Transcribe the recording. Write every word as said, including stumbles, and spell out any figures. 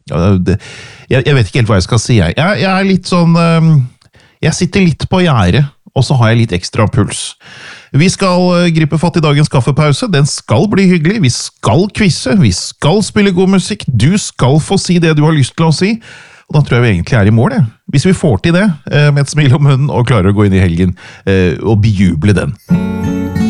Ja, det, jeg, jeg vet ikke helt hva jeg skal si. Jeg, jeg, jeg er litt sånn um, Jeg sitter litt på gjerdet, og så har jeg litt ekstra puls. Vi skal uh, gripe fatt i dagens kaffepause. Den skal bli hyggelig. Vi skal quizze. Vi skal spille god musikk. Du skal få si det du har lyst til å si. Og da tror jeg vi egentlig er i mål. Jeg. Hvis vi får til det uh, med et smil om munnen og klarer å gå inn i helgen uh, og bejuble den.